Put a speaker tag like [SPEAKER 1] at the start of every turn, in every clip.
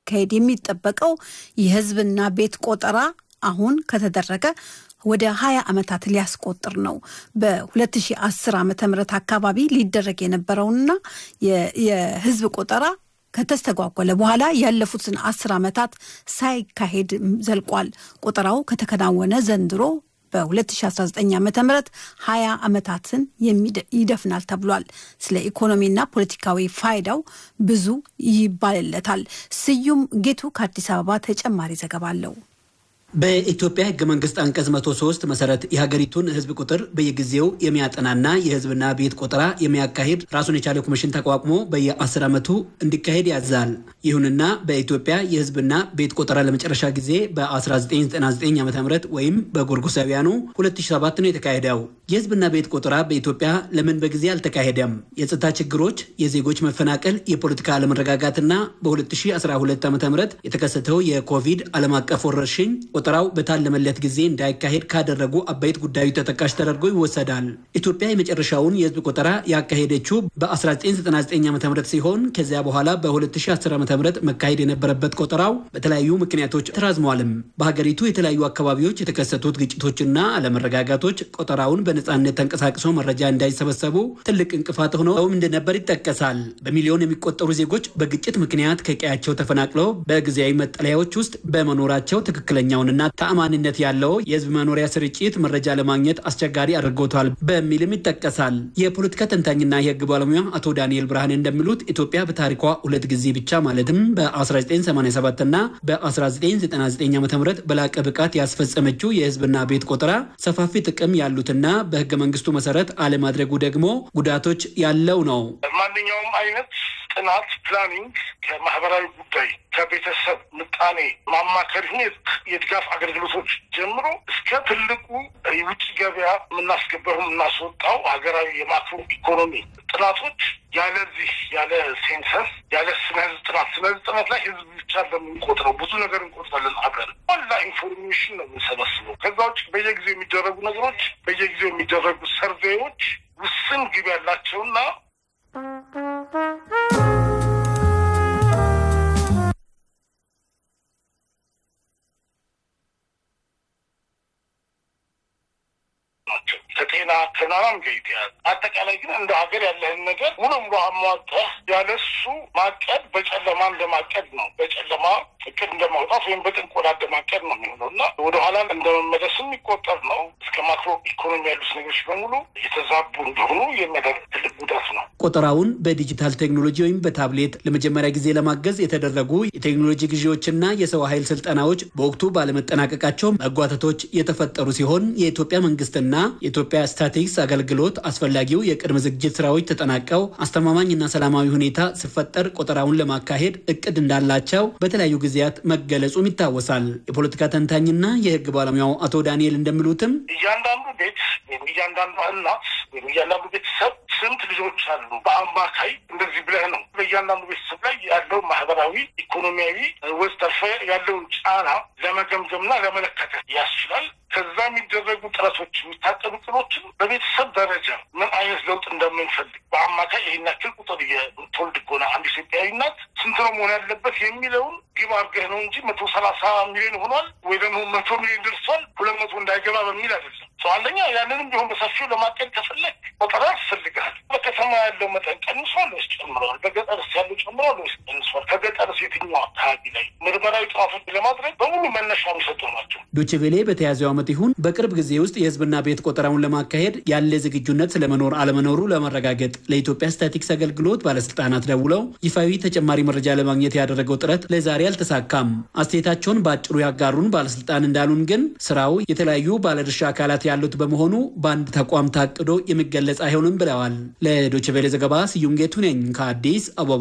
[SPEAKER 1] እንደሚካሄድ የሚጠበቀው የህዝብና ቤት ቆጠራ አሁን ከተደረገ ወደ 20 ዓመታት ሊያስቆጥር ነው። በ2010 ዓመተ ምህረት አካባቢ ሊደረግ የነበረውና የህዝብ ቆጠራ ከተስተጓጎለ በኋላ ያለፉትን 10 ዓመታት ሳይካሄድ ዘልቋል። ቆጠራው ከተከናወነ ዘንድሮ በ2019 ዓመተ ምህረት 20 ዓመታትን ይደፍናል ተብሏል። ስለ ኢኮኖሚና ፖለቲካዊ ፋይዳው ብዙ ይባልለታል። ስዩም ጌቱ ከአዲስ አበባ ተጨማሪ ዘገባ አለው።
[SPEAKER 2] በኢትዮጵያ ህገ መንግስት አንቀጽ 103 መሰረት የሀገሪቱን ህዝብ ቁጥር በየጊዜው የሚያጠናና የህዝብና ቤት ቆጠራ የሚያካሂድ ራሱን የቻለ ኮሚሽን ተቋቁሞ በየ10 ዓመቱ እንዲካሄድ ያዛል። ይሁንና በኢትዮጵያ የህዝብና ቤት ቆጠራ ለመጨረሻ ጊዜ በ1999 ዓ.ም ወይም በጎርጎሳውያኑ 2007 ነው የተካሄደው። የህዝብና ቤት ቆጠራ በኢትዮጵያ ለምን በጊዜ አልተካሄደም? የጸጥታ ችግሮች፣ የዜጎች መፈናቀል፣ የፖለቲካ አለመረጋጋትና በ2012 ዓ.ም የተከሰተው የኮቪድ ዓለም አቀፍ ወረርሽኝ ቆጠራው በታለመለት ጊዜ እንዳይካሄድ ካደረጉ አበይት ጉዳዮች ተጠቃሽ ተደርጎ ይወሰዳል። ኢትዮጵያ የመጨረሻውን የህዝብ ቆጠራ ያካሄደችው በ1999 ዓ.ም ሲሆን ከዚያ በኋላ በ2010 ዓ.ም መካሄድ የነበረበት ቆጠራው በተለያዩ ምክንያቶች ተራዝሟልም። በሀገሪቱ የተለያዩ አካባቢዎች የተከሰቱት ግጭቶችና አለመረጋጋቶች ቆጠራውን በነጻነት ተንቀሳቅሶ መረጃ እንዳይሰበሰቡ ትልቅ እንቅፋት ሆነው እንደነበር ይጠቀሳል። በሚሊዮን የሚቆጠሩ ዜጎች በግጭት ምክንያት ከቀያቸው ተፈናቅለው በጊዜያዊ መጠለያዎች ውስጥ በመኖራቸው ትክክለኛውንና ተአማኒነት ያለው የህዝብ መኖሪያ ስርጭት መረጃ ለማግኘት አስቸጋሪ አድርጎታል በሚልም ይጠቀሳል። የፖለቲካ ተንታኝና የህግ ባለሙያ አቶ ዳንኤል ብርሃን እንደሚሉት ኢትዮጵያ በታሪኳ ሁለት ጊዜ ብቻ ማለትም በ1987 እና በ1999 ዓ.ም በላቀ ብቃት ያስፈጸመችው የህዝብና ቤት ቆጠራ ሰፋፊ ጥቅም ያሉትና በህገ መንግስቱ መሰረት አለማድረጉ ደግሞ ጉዳቶች ያለው ነው።
[SPEAKER 3] ማንኛውም አይነት ጥናት ፕላኒንግ ከማህበራዊ ጉዳይ ከቤተሰብ ምጣኔ ማማከር የድጋፍ አገልግሎቶች ጀምሮ እስከ ትልቁ የውጭ ገበያ የምናስገባው የምናስወጣው ሀገራዊ የማክሮ ኢኮኖሚ ጥናቶች ያለ ሴንሰስ ያለ ስነ ህዝብ ጥናት ላይ ህዝብ ብቻ በምንቆጥረው ብዙ ነገር እንቆጥራለን። አብረን ሁላ ኢንፎርሜሽን ነው የምንሰበስበው። ከዛ ውጭ በየጊዜው የሚደረጉ ነገሮች በየጊዜው የሚደረጉ ሰርቬዮች ውስን ግብ ያላቸውና ከጤና ከናም ገይቲያል አጠቃላይ ግን እንደ ሀገር ያለህን ነገር ሙሉ አሟጠህ ያለሱ ማቀድ በጨለማ እንደማቀድ ነው። በጨለማ እቅድ እንደማውጣት ወይም በጥንቆላ እንደማቀድ ነው የሚሆነውና ወደ ኋላ እንደመመለስም ይቆጠር ነው። እስከ ማክሮ ኢኮኖሚ ያሉት ነገሮች በሙሉ የተዛቡ እንደሆኑ የሚያደርግ ትልቅ ጉዳት ነው።
[SPEAKER 2] ቆጠራውን በዲጂታል ቴክኖሎጂ ወይም በታብሌት ለመጀመሪያ ጊዜ ለማገዝ የተደረጉ የቴክኖሎጂ ግዢዎችና የሰው ኃይል ስልጠናዎች በወቅቱ ባለመጠናቀቃቸው መጓተቶች የተፈጠሩ ሲሆን የኢትዮጵያ መንግስትና የኢትዮጵያ ስታቲስቲክስ አገልግሎት አስፈላጊው የቅድመ ዝግጅት ስራዎች ተጠናቀው አስተማማኝና ሰላማዊ ሁኔታ ሲፈጠር ቆጠራውን ለማካሄድ እቅድ እንዳላቸው በተለያዩ ጊዜያት መገለጹም ይታወሳል። የፖለቲካ ተንታኝና የህግ ባለሙያው አቶ ዳንኤል እንደሚሉትም
[SPEAKER 3] እያንዳንዱ ቤት እያንዳንዱ እናት እያንዳንዱ ቤተሰብ ስንት ልጆች አሉ በአማካይ እንደዚህ ብለህ ነው በእያንዳንዱ ቤተሰብ ላይ ያለው ማህበራዊ ኢኮኖሚያዊ ወስተርፈ ያለውን ጫና ለመገምገምና ለመለካት ያስችላል። ከዛ የሚደረጉ ጥረቶች የሚታቀዱ ጥረቶችን በቤተሰብ ደረጃ ምን አይነት ለውጥ እንደምንፈልግ በአማካይ ይህን ያክል ቁጥር የምትወልድ ከሆነ አንድ ኢትዮጵያዊ እናት ስንት ነው መሆን ያለበት የሚለውን ግብ አድርገህ ነው እንጂ 130 ሚሊዮን ሆኗል ወይ ደግሞ 100 ሚሊዮን ደርሷል 200 እንዳይገባ በሚል አይደለም። አንደኛ ያንንም ቢሆን በሰፊው ለማቀድ ከፈለግ ቆጠራ ያስፈልጋል። በከተማ ያለው መጠን ቀንሷል ወይስ ጨምሯል? በገጠር ያለው ጨምሯል ወይስ ቀንሷል? ከገጠር የትኛው አካባቢ ላይ ምርመራዊ ጥናቶች ለማድረግ በሙሉ መነሻ የሚሰጡ ናቸው።
[SPEAKER 2] ዶቼ ቬለ በተያዘው ዓመት ይሁን በቅርብ ጊዜ ውስጥ የህዝብና ቤት ቆጠራውን ለማካሄድ ያለ ዝግጁነት ስለመኖር አለመኖሩ ለማረጋገጥ ለኢትዮጵያ ስታቲስቲክስ አገልግሎት ባለስልጣናት ደውለው ይፋዊ ተጨማሪ መረጃ ለማግኘት ያደረገው ጥረት ለዛሬ አልተሳካም። አስተያየታቸውን ባጭሩ ያጋሩን ባለስልጣን እንዳሉን ግን ስራው የተለያዩ ባለድርሻ አካላት ያሉት በመሆኑ በአንድ ተቋም ታቅዶ የሚገለጽ አይሆንም ብለዋል። ለዶቼ ቬለ ዘገባ ስዩም ጌቱ ነኝ ከአዲስ አበባ።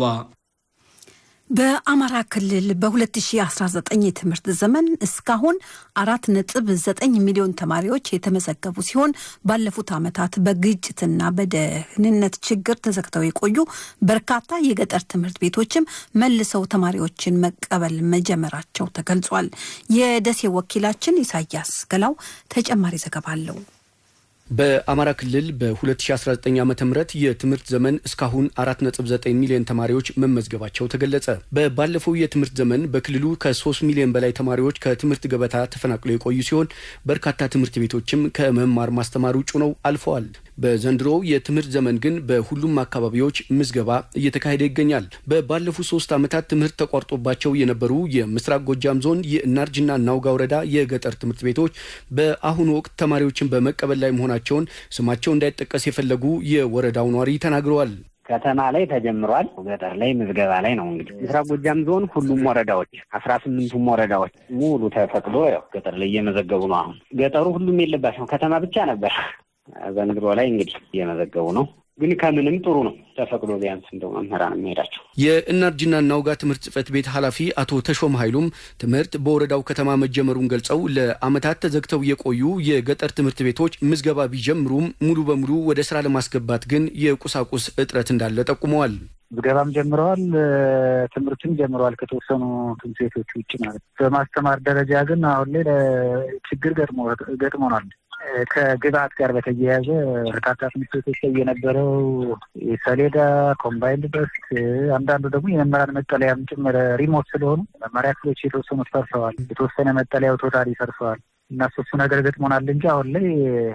[SPEAKER 1] በአማራ ክልል በ2019 የትምህርት ዘመን እስካሁን 4.9 ሚሊዮን ተማሪዎች የተመዘገቡ ሲሆን ባለፉት ዓመታት በግጭትና በደህንነት ችግር ተዘግተው የቆዩ በርካታ የገጠር ትምህርት ቤቶችም መልሰው ተማሪዎችን መቀበል መጀመራቸው ተገልጿል። የደሴ ወኪላችን ኢሳያስ ገላው ተጨማሪ ዘገባ አለው።
[SPEAKER 4] በአማራ ክልል በ2019 ዓመተ ምህረት የትምህርት ዘመን እስካሁን 4.9 ሚሊዮን ተማሪዎች መመዝገባቸው ተገለጸ። በባለፈው የትምህርት ዘመን በክልሉ ከ3 ሚሊዮን በላይ ተማሪዎች ከትምህርት ገበታ ተፈናቅለው የቆዩ ሲሆን በርካታ ትምህርት ቤቶችም ከመማር ማስተማር ውጭ ነው አልፈዋል። በዘንድሮ የትምህርት ዘመን ግን በሁሉም አካባቢዎች ምዝገባ እየተካሄደ ይገኛል። በባለፉት 3 ዓመታት ትምህርት ተቋርጦባቸው የነበሩ የምስራቅ ጎጃም ዞን የእናርጅና ናውጋ ወረዳ የገጠር ትምህርት ቤቶች በአሁኑ ወቅት ተማሪዎችን በመቀበል ላይ መሆናቸውን ስማቸው እንዳይጠቀስ የፈለጉ የወረዳው ነዋሪ ተናግረዋል።
[SPEAKER 5] ከተማ ላይ ተጀምሯል፣ ገጠር ላይ ምዝገባ ላይ ነው። እንግዲህ ምስራቅ ጎጃም ዞን ሁሉም ወረዳዎች 18ቱም ወረዳዎች ሙሉ ተፈቅዶ ያው ገጠር ላይ እየመዘገቡ ነው። አሁን ገጠሩ ሁሉም የለባቸው ከተማ ብቻ ነበር። ዘንድሮ ላይ እንግዲህ እየመዘገቡ ነው። ግን ከምንም ጥሩ ነው ተፈቅዶ ቢያንስ እንደው መምህራን የሚሄዳቸው።
[SPEAKER 4] የእናርጅና ናውጋ ትምህርት ጽፈት ቤት ኃላፊ አቶ ተሾም ኃይሉም ትምህርት በወረዳው ከተማ መጀመሩን ገልጸው ለአመታት ተዘግተው የቆዩ የገጠር ትምህርት ቤቶች ምዝገባ ቢጀምሩም ሙሉ በሙሉ ወደ ስራ ለማስገባት ግን የቁሳቁስ እጥረት እንዳለ ጠቁመዋል።
[SPEAKER 6] ምዝገባም ጀምረዋል፣ ትምህርትም ጀምረዋል ከተወሰኑ ትምህርት ቤቶች ውጭ ማለት። በማስተማር ደረጃ ግን አሁን ላይ ችግር ገጥሞናል። ከግብአት ጋር በተያያዘ በርካታ ትምህርት ቤቶች ላይ የነበረው የሰሌዳ ኮምባይንድ ደስክ፣ አንዳንዱ ደግሞ የመምህራን መጠለያም ጭምር ሪሞት ስለሆኑ መማሪያ ክፍሎች የተወሰኑ ፈርሰዋል፣ የተወሰነ መጠለያው ቶታሊ ፈርሰዋል እና እሱ ነገር ገጥሞናል እንጂ አሁን ላይ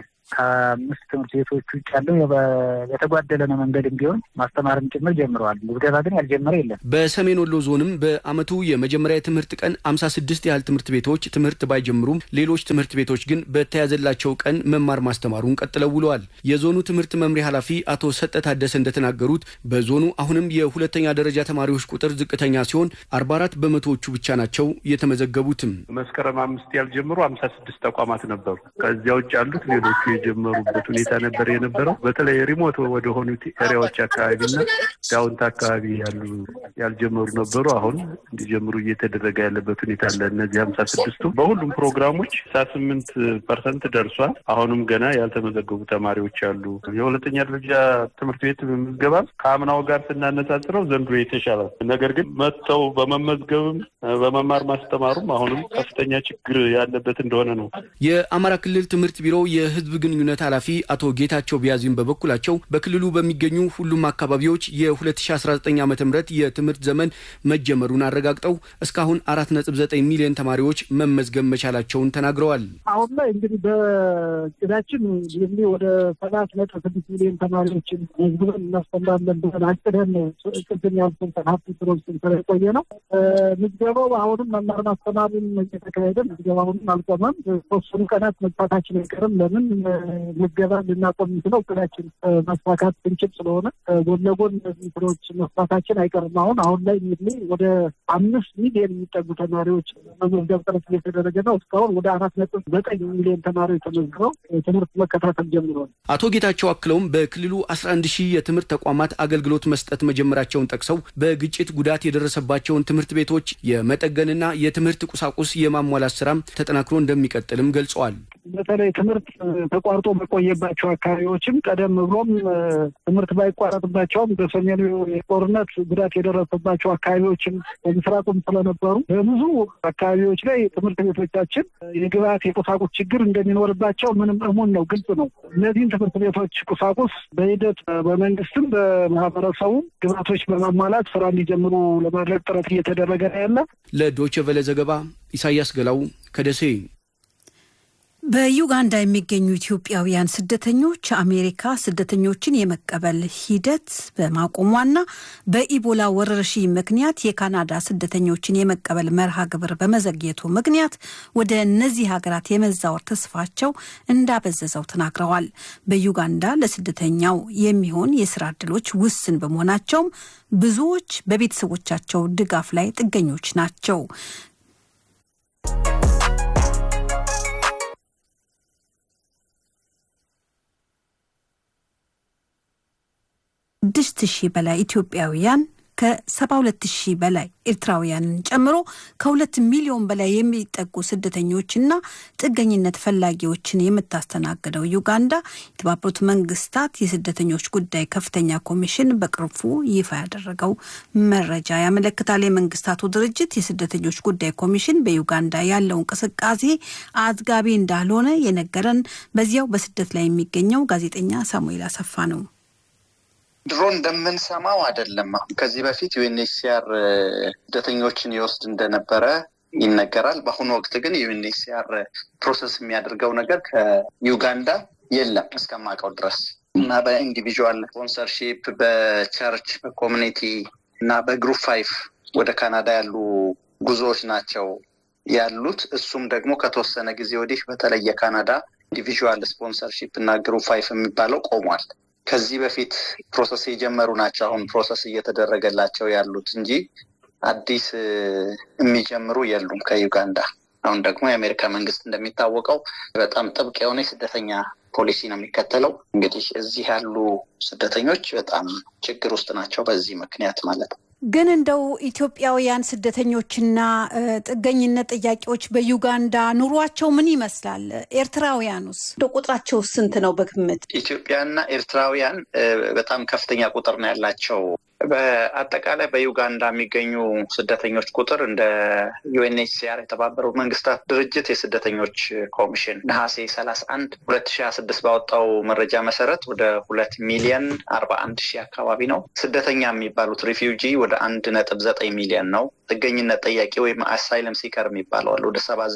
[SPEAKER 6] ከ5 ትምህርት ቤቶች ውጭ ያለው የተጓደለ ነው መንገድም ቢሆን ማስተማርም ጭምር ጀምረዋል። ምዝገባ ግን ያልጀመረ የለም።
[SPEAKER 4] በሰሜን ወሎ ዞንም በአመቱ የመጀመሪያ የትምህርት ቀን 56 ያህል ትምህርት ቤቶች ትምህርት ባይጀምሩም ሌሎች ትምህርት ቤቶች ግን በተያዘላቸው ቀን መማር ማስተማሩን ቀጥለው ውለዋል። የዞኑ ትምህርት መምሪያ ኃላፊ አቶ ሰጠ ታደሰ እንደተናገሩት በዞኑ አሁንም የሁለተኛ ደረጃ ተማሪዎች ቁጥር ዝቅተኛ ሲሆን 44 በመቶዎቹ ብቻ ናቸው የተመዘገቡትም።
[SPEAKER 7] መስከረም 5 ያልጀመሩ 56 ተቋማት ነበሩ። ከዚያ ውጭ ያሉት ሌሎች የጀመሩበት ሁኔታ ነበር የነበረው። በተለይ ሪሞት ወደ ሆኑት ኤሪያዎች አካባቢና ዳውንት አካባቢ ያልጀመሩ ነበሩ። አሁን እንዲጀምሩ እየተደረገ ያለበት ሁኔታ አለ። እነዚህ 56ቱ በሁሉም ፕሮግራሞች 68% ደርሷል። አሁንም ገና ያልተመዘገቡ ተማሪዎች አሉ። የሁለተኛ ደረጃ ትምህርት ቤት ምዝገባ ከአምናው ጋር ስናነጻጽረው ዘንድሮ የተሻለ፣ ነገር ግን መጥተው በመመዝገብም በመማር ማስተማሩም አሁንም ከፍተኛ ችግር ያለበት እንደሆነ ነው።
[SPEAKER 4] የአማራ ክልል ትምህርት ቢሮ የህዝብ ግንኙነት ኃላፊ አቶ ጌታቸው ቢያዚም በበኩላቸው በክልሉ በሚገኙ ሁሉም አካባቢዎች የ2019 ዓመተ ምህረት የትምህርት ዘመን መጀመሩን አረጋግጠው እስካሁን 4.9 ሚሊዮን ተማሪዎች መመዝገብ መቻላቸውን ተናግረዋል።
[SPEAKER 6] አሁን ላይ እንግዲህ በእቅዳችን ወደ 7.6 ሚሊዮን ተማሪዎችን መዝግበን እናስተምራለን ብለን አቅደን ቅድም ያልኩት ሀብት ፕሮጀክት ስለቆየ ነው። ምዝገባው አሁንም መማር ማስተማሩን እየተካሄደ ምዝገባውን አልቆመም። ሶስቱን ቀናት መጥፋታችን አይቀርም። ለምን ምዝገባ ልናቆም ነው? እቅዳችን ማሳካት እንችል ስለሆነ ጎን ለጎን እነዚህ ስራዎች መስራታችን አይቀርም። አሁን ላይ እንግዲህ ወደ 5 ሚሊዮን የሚጠጉ ተማሪዎች መመዝገብ ጥረት እየተደረገ ነው። እስካሁን ወደ 4.9 ሚሊዮን ተማሪዎች ተመዝግበው ትምህርት መከታተል ጀምረዋል።
[SPEAKER 4] አቶ ጌታቸው አክለውም በክልሉ 11,000 የትምህርት ተቋማት አገልግሎት መስጠት መጀመራቸውን ጠቅሰው በግጭት ጉዳት የደረሰባቸውን ትምህርት ቤቶች የመጠገንና የትምህርት ቁሳቁስ የማሟላት ስራም ተጠናክሮ እንደሚቀጥልም ገልጸዋል።
[SPEAKER 6] በተለይ ትምህርት ተቋርጦ በቆየባቸው አካባቢዎችም ቀደም ብሎም ትምህርት ባይቋረጥባቸውም በሰሜኑ ጦርነት ጉዳት የደረሰባቸው አካባቢዎችም በምስራቁም ስለነበሩ በብዙ አካባቢዎች ላይ ትምህርት ቤቶቻችን የግብአት የቁሳቁስ ችግር እንደሚኖርባቸው ምንም እሙን ነው፣ ግልጽ ነው። እነዚህን ትምህርት ቤቶች ቁሳቁስ በሂደት በመንግስትም በማህበረሰቡ ግብአቶች በማሟላት ስራ እንዲጀምሩ ለማድረግ ጥረት እየተደረገ ነው ያለ።
[SPEAKER 4] ለዶይቼ ቬለ ዘገባ ኢሳያስ ገላው ከደሴ።
[SPEAKER 1] በዩጋንዳ የሚገኙ ኢትዮጵያውያን ስደተኞች አሜሪካ ስደተኞችን የመቀበል ሂደት በማቆሟና በኢቦላ ወረርሽኝ ምክንያት የካናዳ ስደተኞችን የመቀበል መርሃ ግብር በመዘግየቱ ምክንያት ወደ እነዚህ ሀገራት የመዛወር ተስፋቸው እንዳበዘዘው ተናግረዋል። በዩጋንዳ ለስደተኛው የሚሆን የስራ ዕድሎች ውስን በመሆናቸውም ብዙዎች በቤተሰቦቻቸው ድጋፍ ላይ ጥገኞች ናቸው። 6,000 በላይ ኢትዮጵያውያን ከ72,000 በላይ ኤርትራውያንን ጨምሮ ከ2 ሚሊዮን በላይ የሚጠጉ ስደተኞችና ጥገኝነት ፈላጊዎችን የምታስተናግደው ዩጋንዳ የተባበሩት መንግስታት የስደተኞች ጉዳይ ከፍተኛ ኮሚሽን በቅርቡ ይፋ ያደረገው መረጃ ያመለክታል። የመንግስታቱ ድርጅት የስደተኞች ጉዳይ ኮሚሽን በዩጋንዳ ያለው እንቅስቃሴ አጥጋቢ እንዳልሆነ የነገረን በዚያው በስደት ላይ የሚገኘው ጋዜጠኛ ሳሙኤል አሰፋ ነው።
[SPEAKER 8] ድሮ እንደምንሰማው አይደለም። ከዚህ በፊት ዩኤንኤችሲአር ስደተኞችን ይወስድ እንደነበረ ይነገራል። በአሁኑ ወቅት ግን ዩኤንኤችሲአር ፕሮሰስ የሚያደርገው ነገር ከዩጋንዳ የለም እስከማውቀው ድረስ እና በኢንዲቪጁዋል ስፖንሰርሺፕ በቸርች በኮሚኒቲ እና በግሩፕ 5 ወደ ካናዳ ያሉ ጉዞዎች ናቸው ያሉት። እሱም ደግሞ ከተወሰነ ጊዜ ወዲህ በተለየ ካናዳ ኢንዲቪጁዋል ስፖንሰርሺፕ እና ግሩፕ 5 የሚባለው ቆሟል። ከዚህ በፊት ፕሮሰስ የጀመሩ ናቸው አሁን ፕሮሰስ እየተደረገላቸው ያሉት እንጂ አዲስ የሚጀምሩ የሉም ከዩጋንዳ። አሁን ደግሞ የአሜሪካ መንግስት እንደሚታወቀው በጣም ጥብቅ የሆነ ስደተኛ ፖሊሲ ነው የሚከተለው። እንግዲህ እዚህ ያሉ ስደተኞች በጣም ችግር ውስጥ ናቸው በዚህ ምክንያት ማለት ነው።
[SPEAKER 1] ግን እንደው ኢትዮጵያውያን ስደተኞችና ጥገኝነት ጥያቄዎች በዩጋንዳ ኑሯቸው ምን ይመስላል? ኤርትራውያኑስ ቁጥራቸው ስንት ነው በግምት?
[SPEAKER 8] ኢትዮጵያና ኤርትራውያን በጣም ከፍተኛ ቁጥር ነው ያላቸው። በአጠቃላይ በዩጋንዳ የሚገኙ ስደተኞች ቁጥር እንደ ዩኤንኤችሲአር የተባበሩት መንግስታት ድርጅት የስደተኞች ኮሚሽን ነሐሴ 31 2026 ባወጣው መረጃ መሰረት ወደ 2,041,000 አካባቢ ነው። ስደተኛ የሚባሉት ሪፊውጂ ወደ 1.9 ሚሊዮን ነው። ጥገኝነት ጠያቂ ወይም አሳይለም ሲከር የሚባለው ወደ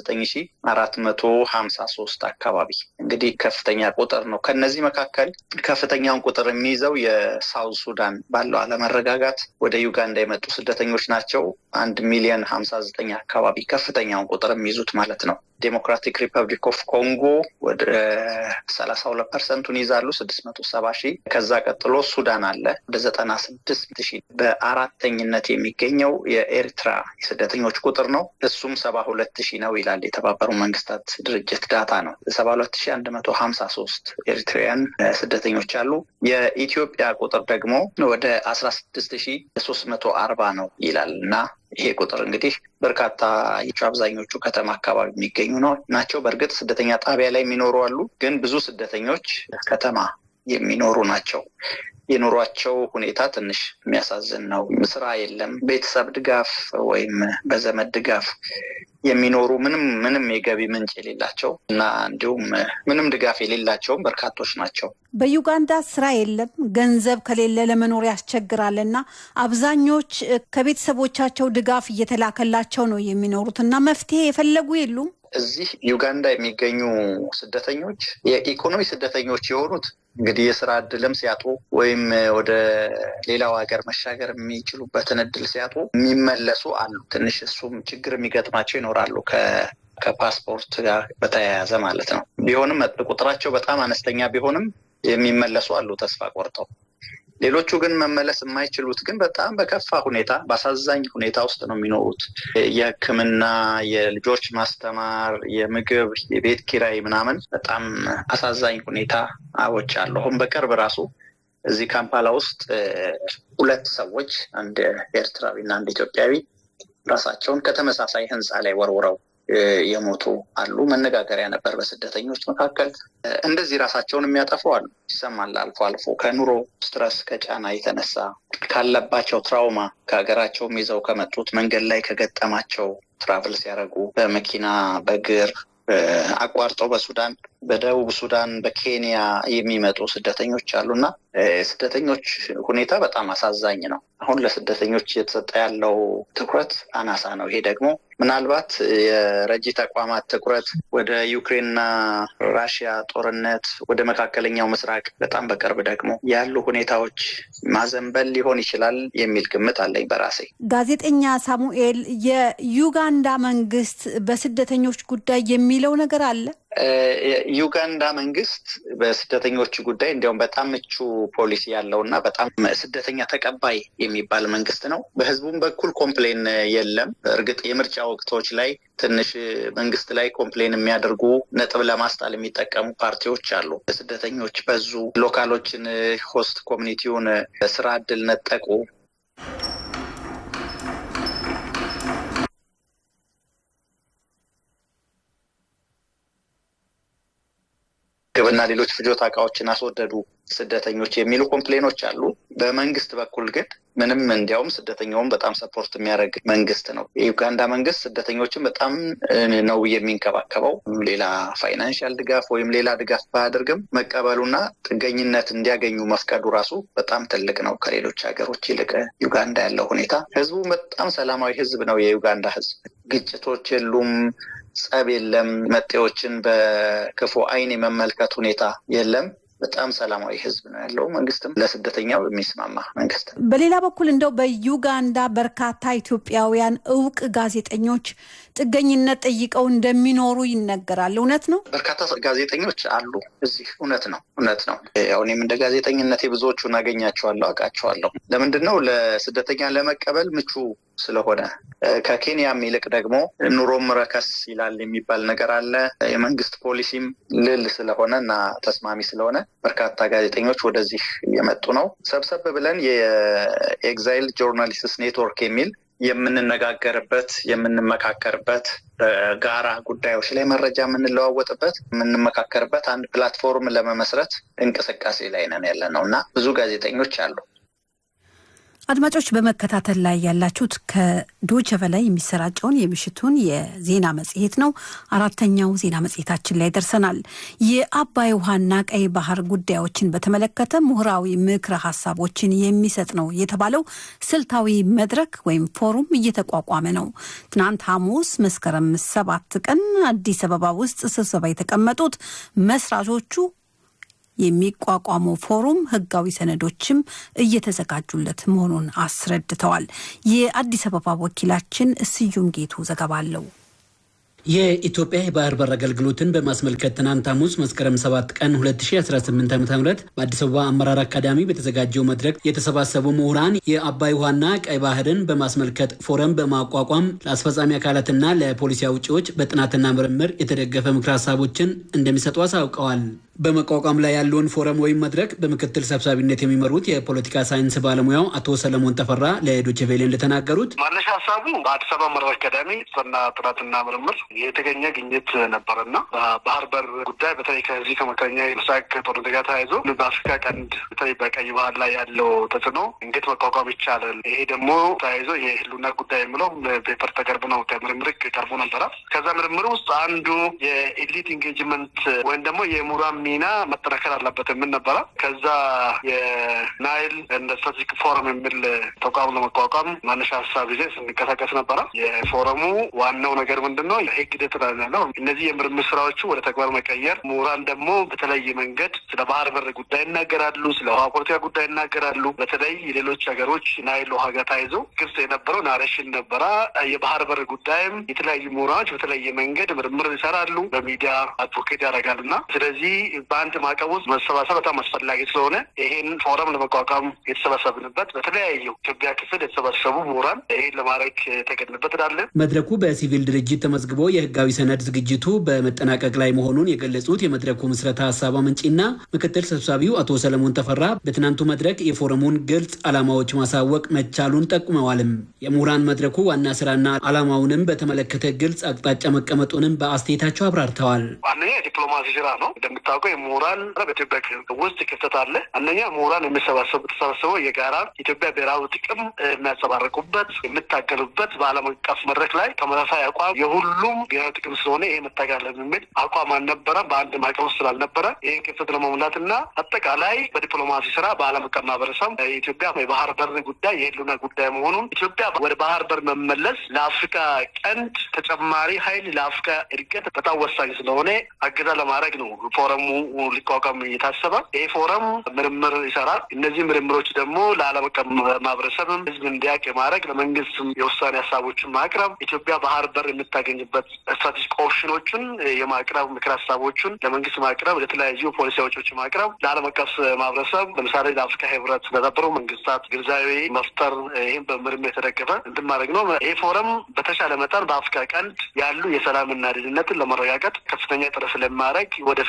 [SPEAKER 8] 79,453 አካባቢ። እንግዲህ ከፍተኛ ቁጥር ነው። ከነዚህ መካከል ከፍተኛውን ቁጥር የሚይዘው የሳውዝ ሱዳን ባለው አለመረጋጋት ወደ ዩጋንዳ የመጡ ስደተኞች ናቸው። 1,059,000 አካባቢ ከፍተኛውን ቁጥር የሚይዙት ማለት ነው። ዴሞክራቲክ ሪፐብሊክ ኦፍ ኮንጎ ወደ 32% ይዛሉ 670,000። ከዛ ቀጥሎ ሱዳን አለ ወደ 96,000። በአራተኝነት የሚገኘው የኤርትራ የስደተኞች ቁጥር ነው። እሱም 72,000 ነው ይላል የተባበሩት መንግስታት ድርጅት ዳታ ነው። 72,153 ኤርትራውያን ስደተኞች አሉ። የኢትዮጵያ ቁጥር ደግሞ ወደ 16,340 ነው ይላል እና ይሄ ቁጥር እንግዲህ በርካታ አብዛኞቹ ከተማ አካባቢ የሚገኙ ናቸው። በእርግጥ ስደተኛ ጣቢያ ላይ የሚኖሩ አሉ፣ ግን ብዙ ስደተኞች ከተማ የሚኖሩ ናቸው። የኑሯቸው ሁኔታ ትንሽ የሚያሳዝን ነው። ስራ የለም፣ ቤተሰብ ድጋፍ ወይም በዘመድ ድጋፍ የሚኖሩ ምንም የገቢ ምንጭ የሌላቸው እና እንዲሁም ምንም ድጋፍ የሌላቸው በርካቶች ናቸው።
[SPEAKER 1] በዩጋንዳ ስራ የለም፣ ገንዘብ ከሌለ ለመኖር ያስቸግራልና አብዛኞች ከቤተሰቦቻቸው ድጋፍ እየተላከላቸው ነው የሚኖሩትና መፍትሄ የፈለጉ የሉም።
[SPEAKER 8] እዚህ ዩጋንዳ የሚገኙ ስደተኞች የኢኮኖሚ ስደተኞች የሆኑት እንግዲህ የስራ እድልም ሲያጡ ወይም ወደ ሌላው ሀገር መሻገር የሚችሉበትን እድል ሲያጡ የሚመለሱ አሉ። ትንሽ እሱም ችግር የሚገጥማቸው ይኖራሉ ከፓስፖርት ጋር በተያያዘ ማለት ነው። ቢሆንም ቁጥራቸው በጣም አነስተኛ ቢሆንም የሚመለሱ አሉ ተስፋ ቆርጠው። ሌሎቹ ግን መመለስ የማይችሉት ግን በጣም በከፋ ሁኔታ በአሳዛኝ ሁኔታ ውስጥ ነው የሚኖሩት። የሕክምና፣ የልጆች ማስተማር፣ የምግብ፣ የቤት ኪራይ ምናምን በጣም አሳዛኝ ሁኔታ አዎች አሉ። አሁን በቅርብ ራሱ እዚህ ካምፓላ ውስጥ 2 ሰዎች አንድ ኤርትራዊና አንድ ኢትዮጵያዊ ራሳቸውን ከተመሳሳይ ህንፃ ላይ ወርውረው የሞቱ አሉ። መነጋገሪያ ነበር በስደተኞች መካከል። እንደዚህ ራሳቸውን የሚያጠፉ አሉ፣ ይሰማል አልፎ አልፎ ከኑሮ ስትረስ ከጫና የተነሳ ካለባቸው ትራውማ ከሀገራቸው ይዘው ከመጡት መንገድ ላይ ከገጠማቸው ትራቭል ሲያደርጉ በመኪና በእግር አቋርጠው በሱዳን በደቡብ ሱዳን በኬንያ የሚመጡ ስደተኞች አሉና ስደተኞች ሁኔታ በጣም አሳዛኝ ነው። አሁን ለስደተኞች የተሰጠ ያለው ትኩረት አናሳ ነው። ይሄ ደግሞ ምናልባት የረጂ ተቋማት ትኩረት ወደ ዩክሬንና ራሽያ ጦርነት፣ ወደ መካከለኛው ምስራቅ በጣም በቅርብ ደግሞ ያሉ ሁኔታዎች ማዘንበል ሊሆን ይችላል የሚል ግምት አለኝ በራሴ።
[SPEAKER 1] ጋዜጠኛ ሳሙኤል፣ የዩጋንዳ መንግስት በስደተኞች ጉዳይ የሚለው ነገር አለ?
[SPEAKER 8] ዩጋንዳ መንግስት በስደተኞች ጉዳይ እንዲያውም በጣም ምቹ ፖሊሲ ያለውና በጣም ስደተኛ ተቀባይ የሚባል መንግስት ነው። በህዝቡም በኩል ኮምፕሌን የለም። እርግጥ የምርጫ ወቅቶች ላይ ትንሽ መንግስት ላይ ኮምፕሌን የሚያደርጉ ነጥብ ለማስጣል የሚጠቀሙ ፓርቲዎች አሉ። ስደተኞች በዙ፣ ሎካሎችን ሆስት ኮሚኒቲውን ስራ እድል ነጠቁ ግብና ሌሎች ፍጆታ ዕቃዎችን አስወደዱ ስደተኞች የሚሉ ኮምፕሌኖች አሉ። በመንግስት በኩል ግን ምንም እንዲያውም ስደተኛውን በጣም ሰፖርት የሚያደርግ መንግስት ነው። የዩጋንዳ መንግስት ስደተኞችን በጣም ነው የሚንከባከበው። ሌላ ፋይናንሻል ድጋፍ ወይም ሌላ ድጋፍ ባያደርግም መቀበሉና ጥገኝነት እንዲያገኙ መፍቀዱ ራሱ በጣም ትልቅ ነው። ከሌሎች ሀገሮች ይልቅ ዩጋንዳ ያለው ሁኔታ ህዝቡ በጣም ሰላማዊ ህዝብ ነው። የዩጋንዳ ህዝብ ግጭቶች የሉም፣ ጸብ የለም፣ መጤዎችን በክፉ አይን የመመልከት ሁኔታ የለም። በጣም ሰላማዊ ህዝብ ነው ያለው። መንግስትም ለስደተኛው የሚስማማ መንግስት።
[SPEAKER 1] በሌላ በኩል እንደው በዩጋንዳ በርካታ ኢትዮጵያውያን እውቅ ጋዜጠኞች ጥገኝነት ጠይቀው እንደሚኖሩ ይነገራል። እውነት ነው?
[SPEAKER 8] በርካታ ጋዜጠኞች አሉ እዚህ። እውነት ነው። ያው እኔም እንደ ጋዜጠኝነቴ ብዙዎቹን አገኛቸዋለሁ፣ አውቃቸዋለሁ። ለምንድነው? ለስደተኛ ለመቀበል ምቹ ስለሆነ። ከኬንያም ይልቅ ደግሞ ኑሮም ረከስ ይላል የሚባል ነገር አለ። የመንግስት ፖሊሲም ልል ስለሆነና ተስማሚ ስለሆነ በርካታ ጋዜጠኞች ወደዚህ እየመጡ ነው። ሰብሰብ ብለን የኤግዛይል ጆርናሊስትስ ኔትወርክ የሚል የምንነጋገርበት የምንመካከርበት ጋራ ጉዳዮች ላይ መረጃ የምንለዋወጥበት የምንመካከርበት አንድ ፕላትፎርም ለመመስረት እንቅስቃሴ ላይ ነን ያለነውና ብዙ ጋዜጠኞች አሉ።
[SPEAKER 1] አድማጮች በመከታተል ላይ ያላችሁት ከዶይቼ ቬለ የሚሰራጨውን የምሽቱን የዜና መጽሔት ነው። አራተኛው ዜና መጽሔታችን ላይ ደርሰናል። የአባይ ውሃና ቀይ ባህር ጉዳዮችን በተመለከተ ምሁራዊ ምክረ ሀሳቦችን የሚሰጥ ነው የተባለው ስልታዊ መድረክ ወይም ፎሩም እየተቋቋመ ነው። ትናንት ሐሙስ መስከረም 7 ቀን አዲስ አበባ ውስጥ ስብሰባ የተቀመጡት መስራቾቹ የሚቋቋመው ፎሩም ህጋዊ ሰነዶችም እየተዘጋጁለት መሆኑን አስረድተዋል። የአዲስ አበባ ወኪላችን ስዩም ጌቱ ዘገባ አለው።
[SPEAKER 2] የኢትዮጵያ የባህር በር አገልግሎትን በማስመልከት ትናንት ሐሙስ መስከረም 7 ቀን 2018 ዓ.ም በአዲስ አበባ አመራር አካዳሚ በተዘጋጀው መድረክ የተሰባሰቡ ምሁራን የአባይ ውሃና ቀይ ባህርን በማስመልከት ፎረም በማቋቋም ለአስፈጻሚ አካላትና ለፖሊሲ አውጪዎች በጥናትና ምርምር የተደገፈ ምክረ ሀሳቦችን እንደሚሰጡ አሳውቀዋል። በመቋቋም ላይ ያለውን ፎረም ወይም መድረክ በምክትል ሰብሳቢነት የሚመሩት የፖለቲካ ሳይንስ ባለሙያው አቶ ሰለሞን ተፈራ ለዶይቼ ቬለ እንደተናገሩት
[SPEAKER 3] መነሻ ሀሳቡ በአዲስ አበባ አመራር አካዳሚ ጥናትና ምርምር የተገኘ ግኝት ነበርና በባህር በር ጉዳይ በተለይ ከዚህ ከመካከለኛ ምስራቅ ጦርነት ጋር ተያይዞ በአፍሪካ ቀንድ በተለይ በቀይ ባህር ላይ ያለው ተጽዕኖ እንዴት መቋቋም ይቻላል፣ ይሄ ደግሞ ተያይዞ የህልውና ጉዳይ የሚለው ፔፐር ተቀርቦ ነው ከምርምር ቀርቦ ነበረ። ከዛ ምርምር ውስጥ አንዱ የኤሊት ኢንጌጅመንት ወይም ደግሞ የምሁራን ሚና መጠናከር አለበት ምን ነበረ። ከዛ የናይል እንደ ስትራቴጂክ ፎረም የሚል ተቋም ለመቋቋም መነሻ ሀሳብ ይዘን ስንቀሳቀስ ነበረ። የፎረሙ ዋናው ነገር ምንድነው? የህግ ሂደት ነው። እነዚህ የምርምር ስራዎቹ ወደ ተግባር መቀየር፣ ምሁራን ደግሞ በተለየ መንገድ ስለ ባህር በር ጉዳይ ይናገራሉ፣ ስለ ውሃ ፖለቲካ ጉዳይ ይናገራሉ። በተለይ የሌሎች ሀገሮች ናይል ውሃ ጋር ተያይዞ ግልጽ የነበረው ናሬሽን ነበረ። የባህር በር ጉዳይም የተለያዩ ምሁራኖች በተለየ መንገድ ምርምር ይሰራሉ፣ በሚዲያ አድቮኬት ያደርጋሉና ስለዚህ በአንድ ማዕቀፍ ውስጥ መሰባሰብ በጣም አስፈላጊ ስለሆነ ይሄን ፎረም ለመቋቋም የተሰባሰብንበት በተለያዩ ኢትዮጵያ ክፍል የተሰባሰቡ ምሁራን ይሄን ለማድረግ ተገድንበት እንዳለ
[SPEAKER 2] መድረኩ በሲቪል ድርጅት ተመዝግቦ የህጋዊ ሰነድ ዝግጅቱ በመጠናቀቅ ላይ መሆኑን የገለጹት የመድረኩ ምስረታ ሀሳብ አመንጪና ምክትል ሰብሳቢው አቶ ሰለሞን ተፈራ በትናንቱ መድረክ የፎረሙን ግልጽ ዓላማዎች ማሳወቅ መቻሉን ጠቁመዋልም። የምሁራን መድረኩ ዋና ስራና ዓላማውንም በተመለከተ ግልጽ አቅጣጫ መቀመጡንም በአስተያየታቸው አብራርተዋል።
[SPEAKER 3] አንደኛ የዲፕሎማሲ ስራ ነው። እንደምታውቀው የምሁራን በኢትዮጵያ ውስጥ ክፍተት አለ። አንደኛ ምሁራን ተሰባስበው የጋራ ኢትዮጵያ ብሔራዊ ጥቅም የሚያንጸባርቁበት የሚታገሉበት በዓለም አቀፍ መድረክ ላይ ተመሳሳይ አቋም የሁሉም ብሔራዊ ጥቅም ስለሆነ ይሄ መታገል የሚል አቋም አልነበረም። በአንድ ማዕቀፍ ስላልነበረ ይህን ክፍተት ለመሙላትና አጠቃላይ በዲፕሎማሲ ስራ በዓለም አቀፍ ማህበረሰብ የኢትዮጵያ የባህር በር ጉዳይ የህልውና ጉዳይ መሆኑን ኢትዮጵያ ወደ ባህር በር መመለስ ለአፍሪካ ቀንድ ተጨማሪ ኃይል ለአፍሪካ እድገት በጣም ወሳኝ ስለሆነ አገዛ ለማድረግ ነው ፎረሙ ሊቋቋም የታሰበ። ይሄ ፎረም ምርምር ይሰራል። እነዚህ ምርምሮች ደግሞ ለዓለም አቀፍ ማህበረሰብም ህዝብ እንዲያውቅ የማድረግ ለመንግስት የውሳኔ ሀሳቦችን ማቅረብ ኢትዮጵያ ባህር በር የምታገኝበት ስትራቴጂክ ኦፕሽኖችን የማቅረብ ምክር ሀሳቦችን ለመንግስት ማቅረብ ለተለያዩ ፖሊሲ አውጪዎች ማቅረብ ለዓለም አቀፍ ማህበረሰብ ለምሳሌ ለአፍሪካ ህብረት ለተባበሩ መንግስታት ግንዛቤ መፍጠር ይህም በምርምር የተደገፈ እንትን ማድረግ ነው። ይሄ ፎረም በተሻለ መጠን በአፍሪካ ቀንድ ያሉ የሰላምና ደህንነትን ለመረጋገጥ ከፍተኛ ጥረት ስለማድረግ ወደፊት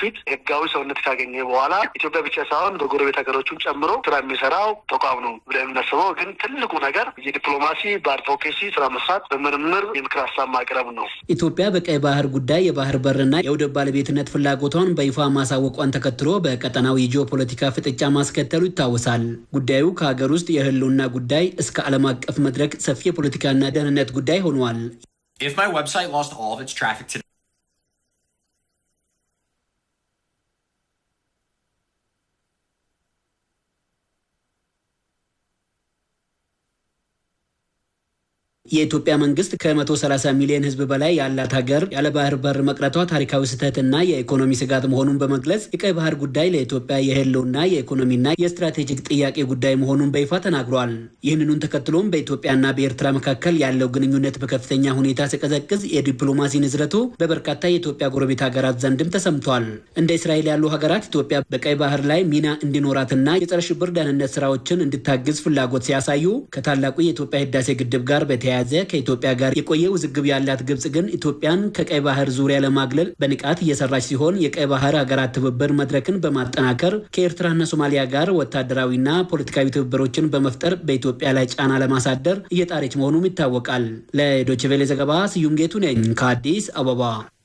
[SPEAKER 3] ህጋዊ ሰውነት ካገኘ በኋላ ኢትዮጵያ ብቻ ሳይሆን በጎረቤት ሀገሮችም ጨምሮ ስራ የሚሰራው ተቋም ነው ብለን የምናስበው። ግን ትልቁ ነገር የዲፕሎማሲ በአድቮኬሲ ስራ መስራት፣ በምርምር የምክር ሀሳብ ማቅረብ ነው።
[SPEAKER 2] ኢትዮጵያ በቀይ ባህር ጉዳይ የባህር በርና የወደብ ባለቤትነት ፍላጎቷን በይፋ ማሳወቋን ተከትሎ በቀጠናው የጂኦፖለቲካ ፍጥጫ ማስከተሉ ይታወሳል። ጉዳዩ ከሀገር ውስጥ የህልውና ጉዳይ እስከ ዓለም አቀፍ መድረክ ሰፊ የፖለቲካና ደህንነት ጉዳይ ሆኗል።
[SPEAKER 9] If my website lost all of its traffic today,
[SPEAKER 2] የኢትዮጵያ መንግስት ከ130 ሚሊዮን ህዝብ በላይ ያላት ሀገር ያለ ባህር በር መቅረቷ ታሪካዊ ስህተትና የኢኮኖሚ ስጋት መሆኑን በመግለጽ የቀይ ባህር ጉዳይ ለኢትዮጵያ የህልውና የኢኮኖሚና የስትራቴጂክ ጥያቄ ጉዳይ መሆኑን በይፋ ተናግሯል። ይህንኑን ተከትሎም በኢትዮጵያና በኤርትራ መካከል ያለው ግንኙነት በከፍተኛ ሁኔታ ሲቀዘቅዝ የዲፕሎማሲ ንዝረቱ በበርካታ የኢትዮጵያ ጎረቤት ሀገራት ዘንድም ተሰምቷል። እንደ እስራኤል ያሉ ሀገራት ኢትዮጵያ በቀይ ባህር ላይ ሚና እንዲኖራትና የጸረ ሽብር ደህንነት ስራዎችን እንድታግዝ ፍላጎት ሲያሳዩ ከታላቁ የኢትዮጵያ ህዳሴ ግድብ ጋር በተያያዘ ከኢትዮጵያ ጋር የቆየ ውዝግብ ያላት ግብጽ ግን ኢትዮጵያን ከቀይ ባህር ዙሪያ ለማግለል በንቃት እየሰራች ሲሆን የቀይ ባህር ሀገራት ትብብር መድረክን በማጠናከር ከኤርትራና ሶማሊያ ጋር ወታደራዊና ፖለቲካዊ ትብብሮችን በመፍጠር በኢትዮጵያ ላይ ጫና ለማሳደር እየጣረች መሆኑም ይታወቃል። ለዶይቼ ቬለ ዘገባ ስዩም ጌቱ ነኝ ከአዲስ አበባ።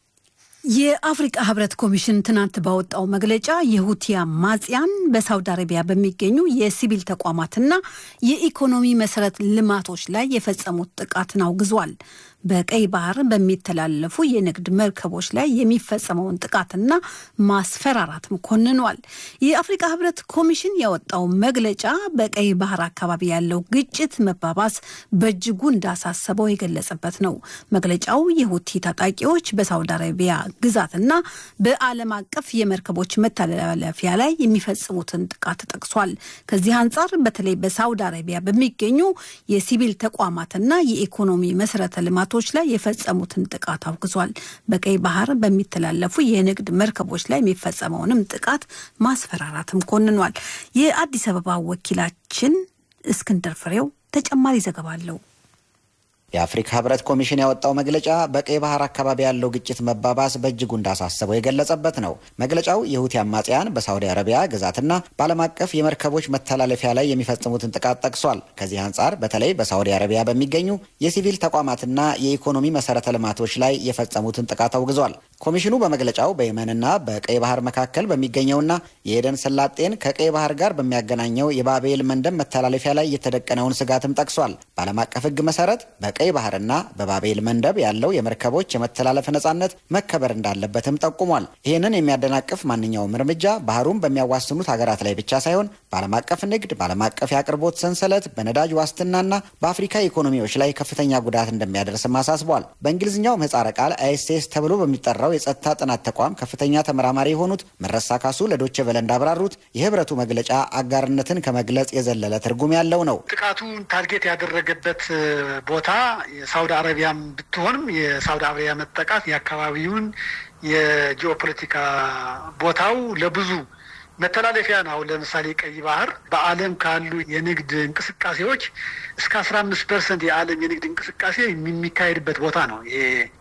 [SPEAKER 1] የአፍሪካ ህብረት ኮሚሽን ትናንት ባወጣው መግለጫ የሁቲ አማጽያን በሳውዲ አረቢያ በሚገኙ የሲቪል ተቋማትና የኢኮኖሚ መሰረት ልማቶች ላይ የፈጸሙት ጥቃትን አውግዟል። በቀይ ባህር በሚተላለፉ የንግድ መርከቦች ላይ የሚፈጸመውን ጥቃትና ማስፈራራትም ኮንኗል። የአፍሪካ ህብረት ኮሚሽን ያወጣው መግለጫ በቀይ ባህር አካባቢ ያለው ግጭት መባባስ በእጅጉ እንዳሳሰበው የገለጸበት ነው። መግለጫው የሁቲ ታጣቂዎች በሳውዲ አረቢያ ግዛትና በዓለም አቀፍ የመርከቦች መተላለፊያ ላይ የሚፈጽሙትን ጥቃት ጠቅሷል። ከዚህ አንጻር በተለይ በሳውዲ አረቢያ በሚገኙ የሲቪል ተቋማትና የኢኮኖሚ መሰረተ ልማቶች ላይ የፈጸሙትን ጥቃት አውግዟል። በቀይ ባህር በሚተላለፉ የንግድ መርከቦች ላይ የሚፈጸመውንም ጥቃት ማስፈራራትም ኮንኗል። የአዲስ አበባ ወኪላችን እስክንድር ፍሬው ተጨማሪ ዘገባ አለው።
[SPEAKER 10] የአፍሪካ ህብረት ኮሚሽን ያወጣው መግለጫ በቀይ ባህር አካባቢ ያለው ግጭት መባባስ በእጅጉ እንዳሳሰበው የገለጸበት ነው። መግለጫው የሁቲ አማጽያን በሳውዲ አረቢያ ግዛትና በዓለም አቀፍ የመርከቦች መተላለፊያ ላይ የሚፈጽሙትን ጥቃት ጠቅሷል። ከዚህ አንጻር በተለይ በሳውዲ አረቢያ በሚገኙ የሲቪል ተቋማትና የኢኮኖሚ መሰረተ ልማቶች ላይ የፈጸሙትን ጥቃት አውግዟል። ኮሚሽኑ በመግለጫው በየመንና በቀይ ባህር መካከል በሚገኘውና የኤደን ሰላጤን ከቀይ ባህር ጋር በሚያገናኘው የባቤል መንደብ መተላለፊያ ላይ የተደቀነውን ስጋትም ጠቅሷል። በዓለም አቀፍ ህግ መሰረት በቀይ ባህርና በባቤል መንደብ ያለው የመርከቦች የመተላለፍ ነጻነት መከበር እንዳለበትም ጠቁሟል። ይህንን የሚያደናቅፍ ማንኛውም እርምጃ ባህሩን በሚያዋስኑት ሀገራት ላይ ብቻ ሳይሆን በዓለም አቀፍ ንግድ፣ በዓለም አቀፍ የአቅርቦት ሰንሰለት፣ በነዳጅ ዋስትናና በአፍሪካ ኢኮኖሚዎች ላይ ከፍተኛ ጉዳት እንደሚያደርስም አሳስቧል። በእንግሊዝኛው ምህጻረ ቃል አይኤስኤስ ተብሎ በሚጠራው የጸጥታ ጥናት ተቋም ከፍተኛ ተመራማሪ የሆኑት መረሳ ካሱ ለዶይቼ ቬለ እንዳብራሩት የህብረቱ መግለጫ አጋርነትን ከመግለጽ የዘለለ ትርጉም ያለው ነው።
[SPEAKER 6] ጥቃቱን ታርጌት ያደረገበት ቦታ የሳውዲ አረቢያም ብትሆንም የሳውዲ አረቢያ መጠቃት የአካባቢውን የጂኦፖለቲካ ቦታው ለብዙ መተላለፊያ ነው። ለምሳሌ ቀይ ባህር በዓለም ካሉ የንግድ እንቅስቃሴዎች እስከ 15% የዓለም የንግድ እንቅስቃሴ የሚካሄድበት ቦታ ነው። ይሄ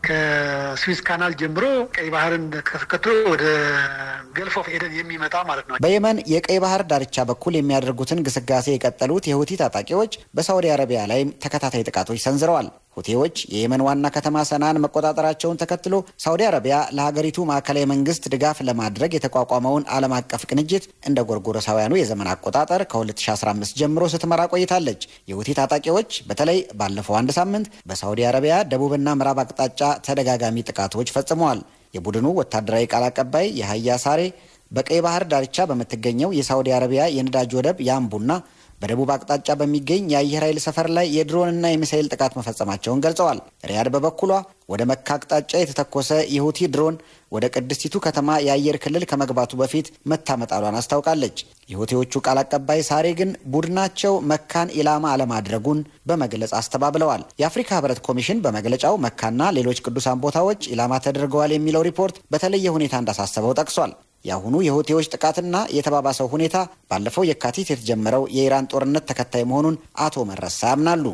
[SPEAKER 6] ከስዊዝ ካናል ጀምሮ ቀይ ባህርን ተከትሎ ወደ ገልፍ ኦፍ ኤደን የሚመጣ ማለት ነው።
[SPEAKER 10] በየመን የቀይ ባህር ዳርቻ በኩል የሚያደርጉትን ግስጋሴ የቀጠሉት የሁቲ ታጣቂዎች በሳውዲ አረቢያ ላይ ተከታታይ ጥቃቶች ሰንዝረዋል። ሁቲዎች የየመን ዋና ከተማ ሰናን መቆጣጠራቸውን ተከትሎ ሳውዲ አረቢያ ለሀገሪቱ ማዕከላዊ መንግስት ድጋፍ ለማድረግ የተቋቋመውን ዓለም አቀፍ ቅንጅት እንደ ጎርጎሮሳውያኑ የዘመን አቆጣጠር ከ2015 ጀምሮ ስትመራ ቆይታለች። የሁቲ ታጣቂዎች በተለይ ባለፈው አንድ ሳምንት በሳውዲ አረቢያ ደቡብና ምዕራብ አቅጣጫ ተደጋጋሚ ጥቃቶች ፈጽመዋል። የቡድኑ ወታደራዊ ቃል አቀባይ የሀያ ሳሬ በቀይ ባህር ዳርቻ በምትገኘው የሳውዲ አረቢያ የነዳጅ ወደብ ያምቡና በደቡብ አቅጣጫ በሚገኝ የአየር ኃይል ሰፈር ላይ የድሮንና የሚሳኤል ጥቃት መፈጸማቸውን ገልጸዋል። ሪያድ በበኩሏ ወደ መካ አቅጣጫ የተተኮሰ የሁቲ ድሮን ወደ ቅድስቲቱ ከተማ የአየር ክልል ከመግባቱ በፊት መታመጣሏን አስታውቃለች። የሁቲዎቹ ቃል አቀባይ ሳሬ ግን ቡድናቸው መካን ኢላማ አለማድረጉን በመግለጽ አስተባብለዋል። የአፍሪካ ህብረት ኮሚሽን በመግለጫው መካና ሌሎች ቅዱሳን ቦታዎች ኢላማ ተደርገዋል የሚለው ሪፖርት በተለየ ሁኔታ እንዳሳሰበው ጠቅሷል። የአሁኑ የሁቲዎች ጥቃትና የተባባሰው ሁኔታ ባለፈው የካቲት የተጀመረው የኢራን ጦርነት ተከታይ መሆኑን አቶ መረሳ ያምናሉ።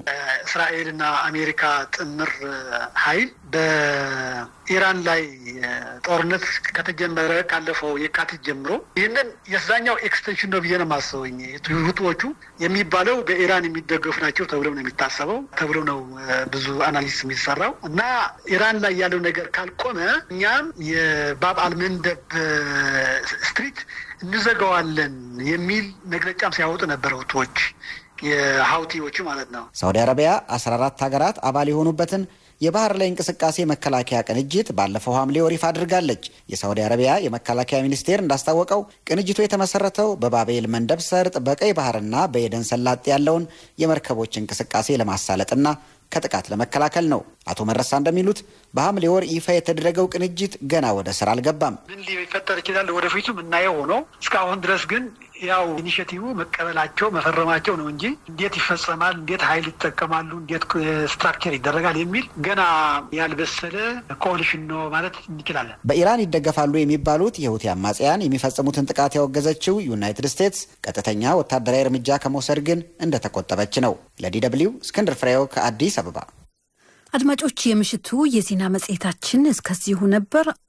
[SPEAKER 6] የእስራኤልና አሜሪካ ጥምር ኃይል በኢራን ላይ ጦርነት ከተጀመረ ካለፈው የካቲት ጀምሮ ይህንን የዛኛው ኤክስቴንሽን ነው ብዬ ነው የማስበኝ። ሁቲዎቹ የሚባለው በኢራን የሚደገፉ ናቸው ተብሎ ነው የሚታሰበው፣ ተብሎ ነው ብዙ አናሊሲስ የሚሰራው እና ኢራን ላይ ያለው ነገር ካልቆመ እኛም የባብ አልመንደብ ስትሪት እንዘጋዋለን የሚል መግለጫም ሲያወጡ ነበር ሁቲዎች፣ የሀውቲዎቹ ማለት ነው።
[SPEAKER 10] ሳውዲ አረቢያ 14 ሀገራት አባል የሆኑበትን የባህር ላይ እንቅስቃሴ መከላከያ ቅንጅት ባለፈው ሐምሌ ወር ይፋ አድርጋለች። የሳውዲ አረቢያ የመከላከያ ሚኒስቴር እንዳስታወቀው ቅንጅቱ የተመሰረተው በባቤል መንደብ ሰርጥ በቀይ ባህርና በኤደን ሰላጤ ያለውን የመርከቦች እንቅስቃሴ ለማሳለጥና ከጥቃት ለመከላከል ነው። አቶ መረሳ እንደሚሉት በሐምሌ ወር ይፋ የተደረገው ቅንጅት ገና ወደ ስራ አልገባም።
[SPEAKER 6] ምን ሊፈጠር ይችላል ወደፊቱ የምናየው ሆኖ እስካሁን ድረስ ግን ያው ኢኒሼቲቭ መቀበላቸው መፈረማቸው ነው እንጂ እንዴት ይፈጸማል፣ እንዴት ኃይል ይጠቀማሉ፣ እንዴት ስትራክቸር ይደረጋል የሚል ገና ያልበሰለ ኮalition ነው ማለት እንችላለን።
[SPEAKER 10] በኢራን ይደገፋሉ የሚባሉት የሁቲ አማጽያን የሚፈጽሙትን ጥቃት ያወገዘችው ዩናይትድ ስቴትስ ቀጥተኛ ወታደራዊ እርምጃ ከመውሰድ ግን እንደተቆጠበች ነው። ለዲደብሊው እስክንድር ፍሬው ከአዲስ አበባ።
[SPEAKER 1] አድማጮች፣ የምሽቱ የዜና መጽሔታችን እስከዚሁ ነበር።